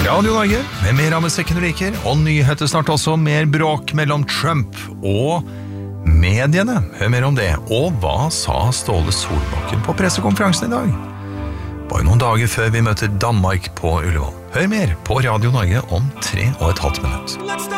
Radio Norge med mer av musikken du liker, og nyheter snart også, mer bråk mellom Trump og mediene. Hør mer om det. Og hva sa Ståle Solbakken på pressekonferansen i dag? Bare noen dager før vi møter Danmark på Ullevål. Hør mer på Radio Norge om 3,5 minutter.